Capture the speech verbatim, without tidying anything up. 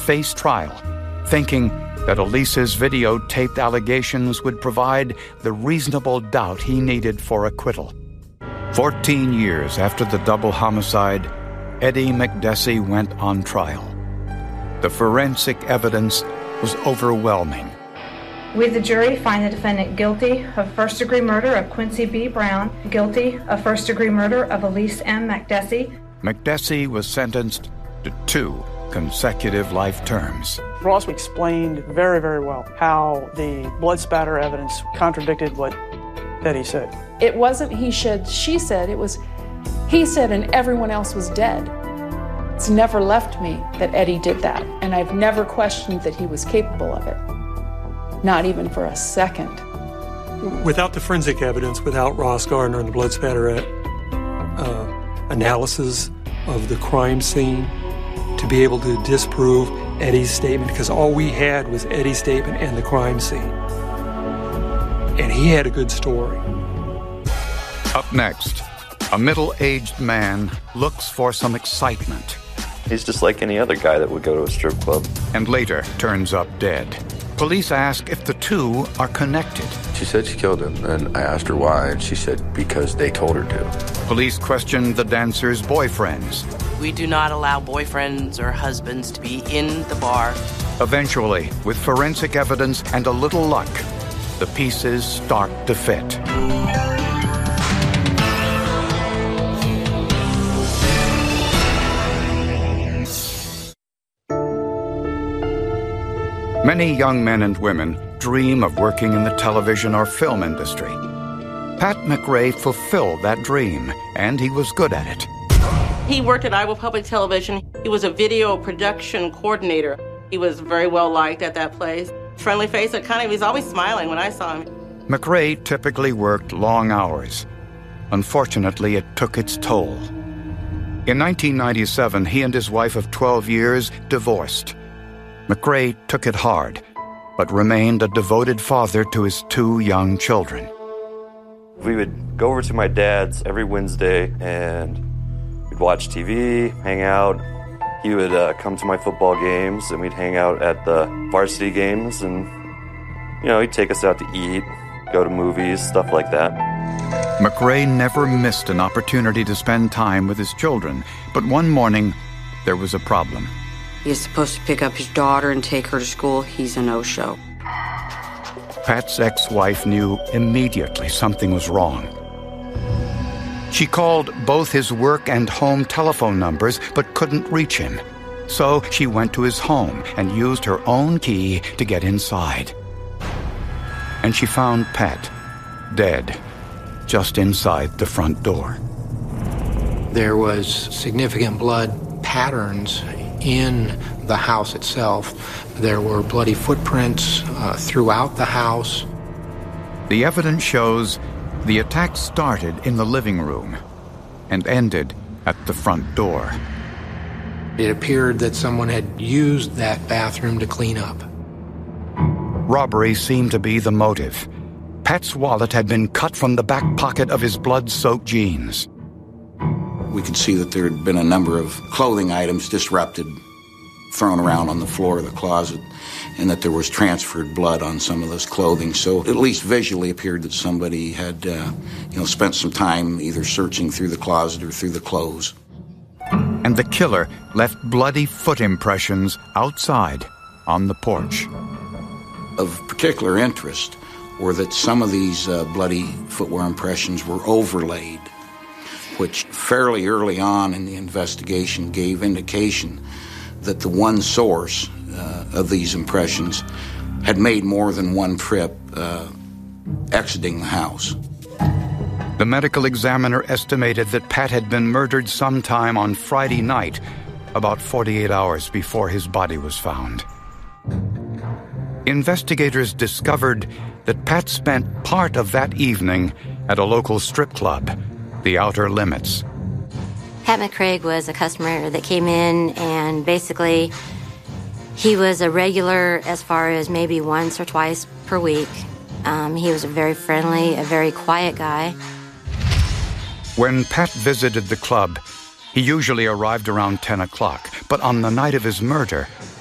face trial, thinking that Elise's videotaped allegations would provide the reasonable doubt he needed for acquittal. Fourteen years after the double homicide, Eddie McDessie went on trial. The forensic evidence was overwhelming. We, the jury, find the defendant guilty of first-degree murder of Quincy B. Brown, guilty of first-degree murder of Elise M. McDessie. McDessie was sentenced to two consecutive life terms. Ross explained very, very well how the blood spatter evidence contradicted what Eddie said. It wasn't he said, she said, it was he said and everyone else was dead. It's never left me that Eddie did that, and I've never questioned that he was capable of it. Not even for a second. Without the forensic evidence, without Ross Gardner and the blood spatter uh, analysis of the crime scene, to be able to disprove Eddie's statement, because all we had was Eddie's statement and the crime scene. And he had a good story. Up next, a middle-aged man looks for some excitement. He's just like any other guy that would go to a strip club. And later turns up dead. Police ask if the two are connected. She said she killed him, and I asked her why, and she said because they told her to. Police questioned the dancer's boyfriends. We do not allow boyfriends or husbands to be in the bar. Eventually, with forensic evidence and a little luck, the pieces start to fit. Many young men and women dream of working in the television or film industry. Pat McRae fulfilled that dream, and he was good at it. He worked at Iowa Public Television. He was a video production coordinator. He was very well liked at that place. Friendly face, and kind of, he's always smiling when I saw him. McRae typically worked long hours. Unfortunately, it took its toll. In nineteen ninety-seven, he and his wife of twelve years divorced. McRae took it hard, but remained a devoted father to his two young children. We would go over to my dad's every Wednesday, and we'd watch T V, hang out. He would uh, come to my football games, and we'd hang out at the varsity games, and, you know, he'd take us out to eat, go to movies, stuff like that. McRae never missed an opportunity to spend time with his children, but one morning, there was a problem. He is supposed to pick up his daughter and take her to school. He's a no-show. Pat's ex-wife knew immediately something was wrong. She called both his work and home telephone numbers, but couldn't reach him. So she went to his home and used her own key to get inside. And she found Pat, dead, just inside the front door. There was significant blood patterns in the house itself. There were bloody footprints uh, throughout the house. The evidence shows the attack started in the living room and ended at the front door. It appeared that someone had used that bathroom to clean up. Robbery seemed to be the motive. Pat's wallet had been cut from the back pocket of his blood-soaked jeans. We could see that there had been a number of clothing items disrupted, thrown around on the floor of the closet, and that there was transferred blood on some of this clothing. So at least visually appeared that somebody had, uh, you know, spent some time either searching through the closet or through the clothes. And the killer left bloody foot impressions outside on the porch. Of particular interest were that some of these uh, bloody footwear impressions were overlaid, which fairly early on in the investigation gave indication that the one source uh, of these impressions had made more than one trip uh, exiting the house. The medical examiner estimated that Pat had been murdered sometime on Friday night, about forty-eight hours before his body was found. Investigators discovered that Pat spent part of that evening at a local strip club, the Outer Limits. Pat McCraig was a customer that came in, and basically he was a regular as far as maybe once or twice per week. Um, he was a very friendly, a very quiet guy. When Pat visited the club, he usually arrived around ten o'clock, but on the night of his murder,